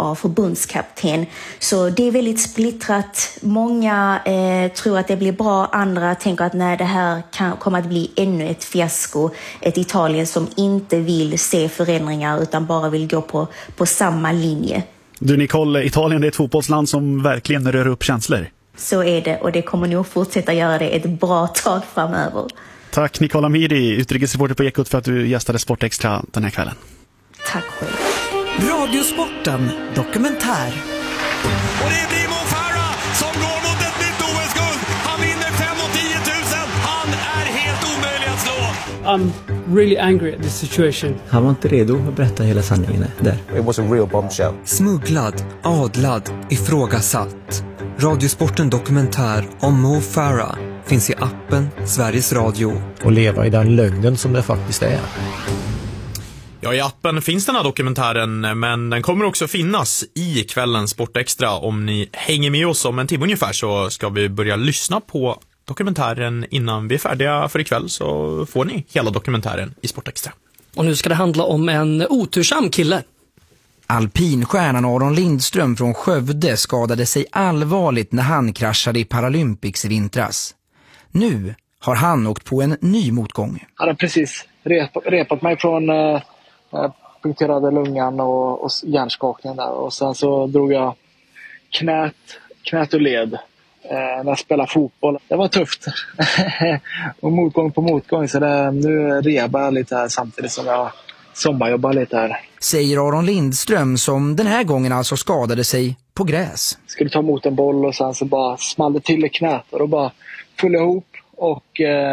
av förbundskapten. Så det är väldigt splittrat. Många tror att det blir bra, andra tänker att nej, det här kan komma att bli ännu ett fiasko. Ett Italien som inte vill se förändringar utan bara vill gå på samma linje. Du Nicole, Italien är ett fotbollsland som verkligen rör upp känslor. Så är det, och det kommer nog fortsätta göra det ett bra tag framöver. Tack Nicola Miri, utrikesreporter på Ekot, för att du gästade Sportextra den här kvällen. Tack själv. Radiosporten dokumentär. Och det blir Mo Farah som går mot ett nytt OS-guld. Han vinner 5 och 10 000. Han är helt omöjlig att slå. I'm really angry at this situation. Han var inte redo att berätta hela sanningen där. It was a real bombshell. Smugglad, adlad, ifrågasatt. Radiosporten dokumentär om Mo Farah finns i appen Sveriges Radio. Och leva i den lögnen som det faktiskt är. Ja, i appen finns den här dokumentären, men den kommer också finnas i kvällens Sportextra. Om ni hänger med oss om en timme ungefär så ska vi börja lyssna på dokumentären innan vi är färdiga för ikväll, så får ni hela dokumentären i Sportextra. Och nu ska det handla om en otursam kille. Alpinstjärnan Aron Lindström från Skövde skadade sig allvarligt när han kraschade i Paralympics i vintras. Nu har han åkt på en ny motgång. Jag hade precis repat mig från punkterade lungan och hjärnskakningen där. Och sen så drog jag knät och led när jag spelade fotboll. Det var tufft. Och motgång på motgång. Så nu rebar jag lite här samtidigt som jag sommarjobbar lite här. Säger Aron Lindström, som den här gången alltså skadade sig på gräs. Skulle ta emot en boll och sen så bara small det till i knät. Och då bara föll ihop och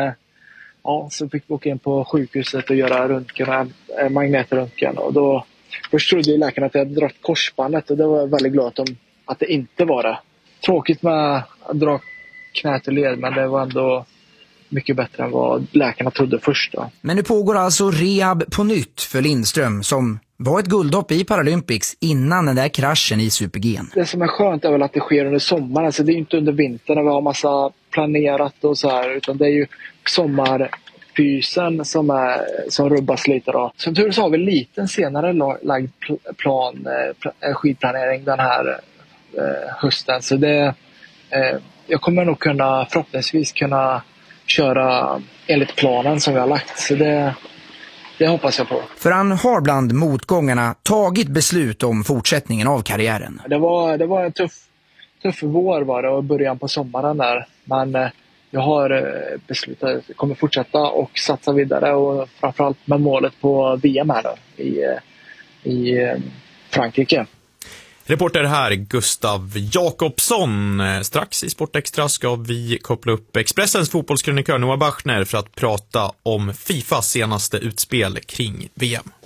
så fick vi åka in på sjukhuset och göra röntgen, magnetröntgen. Och då först trodde läkaren att jag hade dragit korsbandet, och det var jag väldigt glad om att det inte var det. Tråkigt med att dra knät och led, men det var ändå mycket bättre än vad läkarna trodde först då. Men nu pågår alltså rehab på nytt för Lindström, som var ett guldhopp i Paralympics innan den där kraschen i Super-G. Det som är skönt är väl att det sker under sommaren. Alltså det är inte under vintern när vi har massa planerat och så här, utan det är ju sommarfysen som rubbas lite då. Som tur så har vi lite senare lagd skidplanering den här hösten. Så jag kommer nog förhoppningsvis kunna köra enligt planen som vi har lagt. Så det hoppas jag på. För han har bland motgångarna tagit beslut om fortsättningen av karriären. Det var en tuff vår var det, och början på sommaren där. Men jag har beslutat att jag kommer fortsätta och satsa vidare, och framförallt med målet på VM här då, i Frankrike. Reporter här Gustav Jakobsson. Strax i Sportextra ska vi koppla upp Expressens fotbollskrönikör Noah Bachner för att prata om FIFAs senaste utspel kring VM.